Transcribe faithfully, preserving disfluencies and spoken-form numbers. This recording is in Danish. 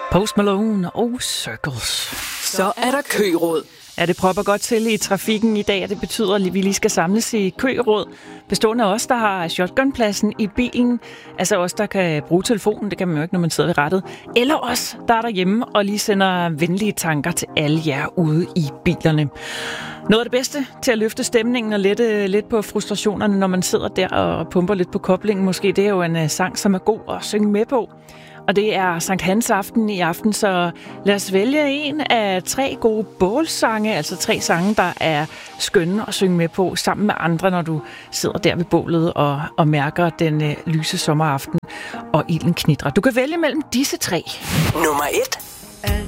Post Malone og Circles. Så er der køråd. Ja, det propper godt til i trafikken i dag, og det betyder, at vi lige skal samles i køråd. Bestående af os, der har shotgunpladsen i bilen. Altså os, der kan bruge telefonen. Det kan man jo ikke, når man sidder ved rattet. Eller os, der er derhjemme og lige sender venlige tanker til alle jer ude i bilerne. Noget af det bedste til at løfte stemningen og lette lidt på frustrationerne, når man sidder der og pumper lidt på koblingen. Måske det er jo en sang, som er god at synge med på. Og det er Sankt Hans aften i aften, så lad os vælge en af tre gode bålsange, altså tre sange, der er skønne at synge med på sammen med andre, når du sidder der ved bålet og, og mærker den øh, lyse sommeraften og ilden knitrer. Du kan vælge mellem disse tre. Nummer et.